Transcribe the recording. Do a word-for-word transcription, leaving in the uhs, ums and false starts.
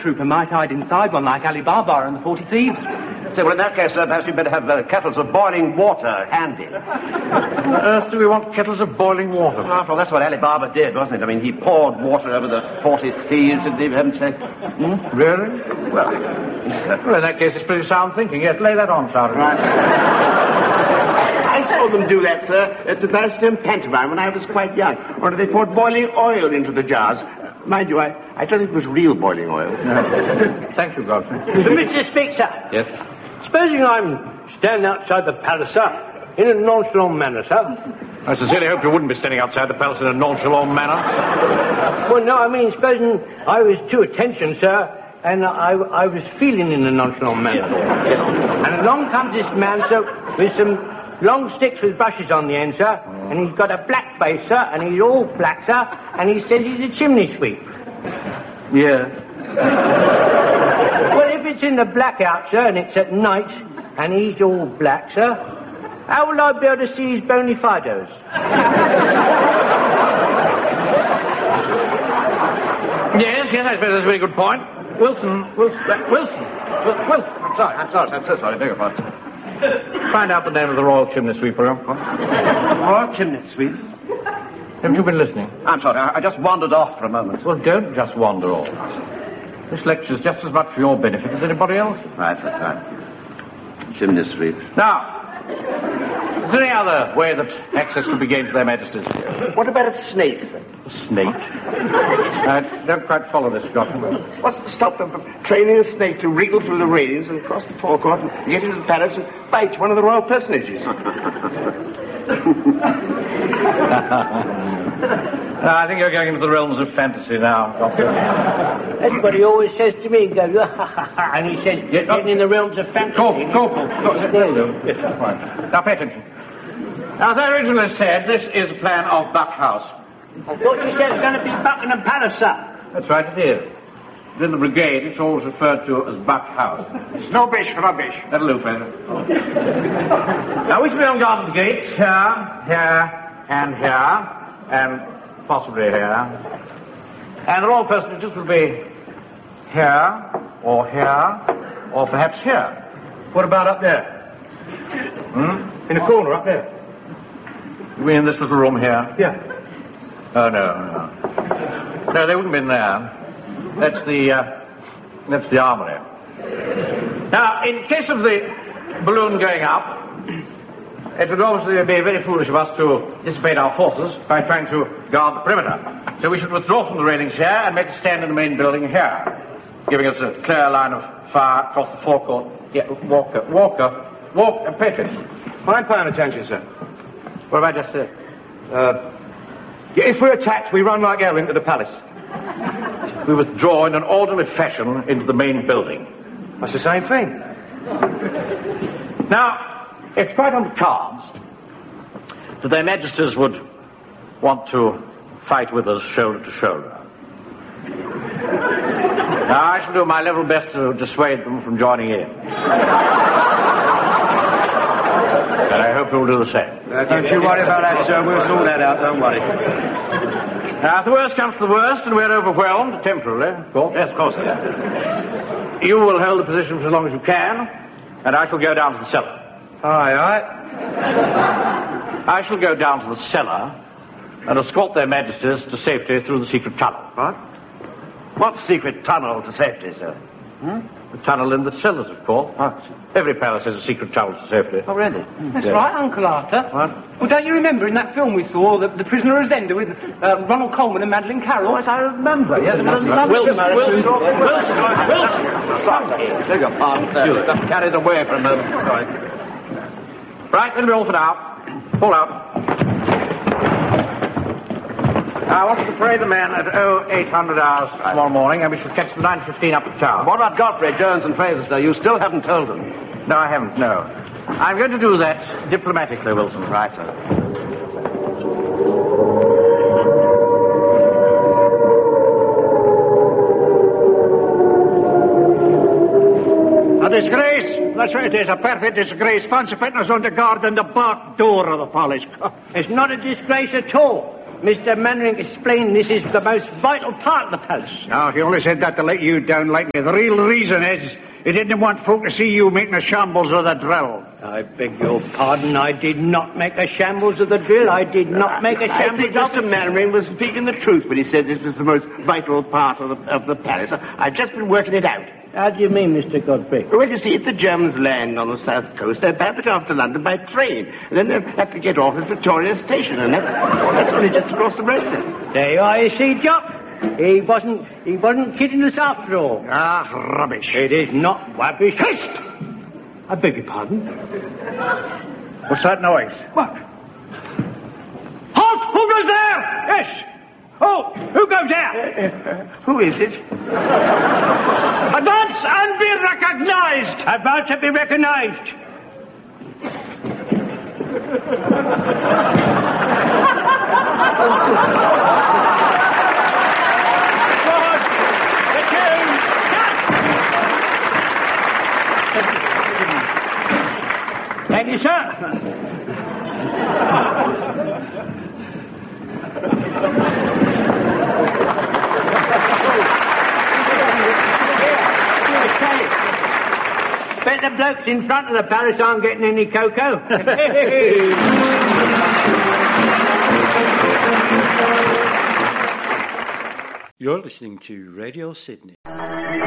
trooper might hide inside one like Ali Baba and the Forty Thieves. So, well, in that case, sir, perhaps you'd better have uh, kettles of boiling water handy. What on earth do we want kettles of boiling water? After all, that's what Ali Baba did, wasn't it? I mean, he poured water over the Forty Thieves, didn't he, for heaven's sake? Hmm? Really? Well, well, in that case, it's pretty sound thinking. Yes, lay that on, Sergeant. Right. I saw them do that, sir, at the Balsam pantomime when I was quite young. Only they poured boiling oil into the jars. Mind you, I, I don't think it was real boiling oil. No. Thank you, Godfrey. Mister Speak, sir. Yes? Supposing I'm standing outside the palace, sir, in a nonchalant manner, sir. I sincerely hope you wouldn't be standing outside the palace in a nonchalant manner. Well, no, I mean, supposing I was to attention, sir, and I, I was feeling in a nonchalant manner. And along comes this man, sir, with some long sticks with brushes on the end, sir, and he's got a black face, sir, and he's all black, sir, and he says he's a chimney sweep. Yeah. Well, if it's in the blackout, sir, and it's at night, and he's all black, sir, how will I be able to see his bony fidos? Yes, yes, I suppose that's a very good point. Wilson, Wilson, uh, Wilson, Wilson, Wilson. I'm sorry, I'm sorry, I'm so sorry, beg your pardon. Find out the name of the Royal Chimney Sweeper. Royal Chimney Sweep? Haven't you been listening? I'm sorry, I, I just wandered off for a moment. Well, don't just wander off. This lecture's just as much for your benefit as anybody else. Right, that's right. Chimney sweep. Now, is there any other way that access could be gained to their majesties? What about a snake, sir? A snake? I don't quite follow this, Doctor. What's to stop them from training a snake to wriggle through the railings and cross the forecourt and get into the palace and bite one of the royal personages? No, I think you're going into the realms of fantasy now, Doctor. That's what he always says to me. He goes, and he says, you're getting in the realms of fantasy. Go, go, go. Yes, that's right. Now, pay attention. Now, as I originally said, this is a plan of Buck House. I thought you said it's going to be Buckingham Palace, sir. That's right, it is. In the brigade, it's always referred to as Buck House. Snobbish, rubbish. That'll do, Fraser. Now, we shall be on guard at the gates. Here, here, and here, and possibly here. And the royal personages will be here, or here, or perhaps here. What about up there? Hmm? In the corner, up there? You mean in this little room here? Yeah. Oh, no, no. No, they wouldn't be in there. That's the, uh, that's the armory. Now, in case of the balloon going up, it would obviously be very foolish of us to dissipate our forces by trying to guard the perimeter. So we should withdraw from the railings here and make a stand in the main building here, giving us a clear line of fire across the forecourt. Yeah, Walker, Walker, Walker, Patrick. I'm paying attention, sir. What have I just said? Uh, if we're attacked, we run like hell into the palace. We withdraw in an orderly fashion into the main building. That's the same thing. Now, it's quite on the cards that their majesties would want to fight with us shoulder to shoulder. Now, I shall do my level best to dissuade them from joining in. And I hope you'll do the same. Uh, don't you worry about that, sir. We'll sort that out, don't worry. Now, if the worst comes to the worst and we're overwhelmed, temporarily, of course. Yes, of course, sir. You will hold the position for as long as you can, and I shall go down to the cellar. Aye, aye. I shall go down to the cellar and escort their majesties to safety through the secret tunnel. What? What secret tunnel to safety, sir? Hmm? The tunnel in the cellars, of course. Oh. Every palace has a secret tunnel to safety. Oh, really? That's Yeah. right, Uncle Arthur. What? Well, don't you remember in that film we saw, The, the Prisoner of Zenda, with uh, Ronald Coleman and Madeline Carroll? Yes, I remember. Yes, Wilson, Wilson, Wilson, Wilson, Wilson. Beg your pardon, sir. Got carried away for a moment. Sorry. Right, then we're all for now. Pull out. I want you to pray the men at oh eight hundred hours tomorrow morning, and we shall catch the nine fifteen up the tower. What about Godfrey, Jones, and Fraser, sir? You still haven't told them. No, I haven't, no. I'm going to do that diplomatically, Wilson. Right, sir. A disgrace. That's what it is, a perfect disgrace. Fancy putting us on the guard in the back door of the palace. It's not a disgrace at all. Mister Mannering explained this is the most vital part of the palace. No, he only said that to let you down lightly. The real reason is he didn't want folk to see you making a shambles of the drill. I beg your pardon. I did not make a shambles of the drill. I did not make a I shambles think of... Mister Mannering was speaking the truth when he said this was the most vital part of the, of the palace. I've just been working it out. How do you mean, Mister Godfrey? Well, you see, if the Germans land on the south coast, they'll bab it off to London by train. And then they'll have to get off at Victoria Station, and that's, that's only just across the road then. There you are, you see, Jock. He wasn't, he wasn't kidding us after all. Ah, rubbish. It is not rubbish. Hist! I beg your pardon? What's that noise? What? Halt! Who goes there? Yes! Oh, who goes there? Who is it? Advance and be recognized! Advance and be recognized. Thank you, sir. Bet the blokes in front of the palace aren't getting any cocoa. You're listening to Radio Sydney.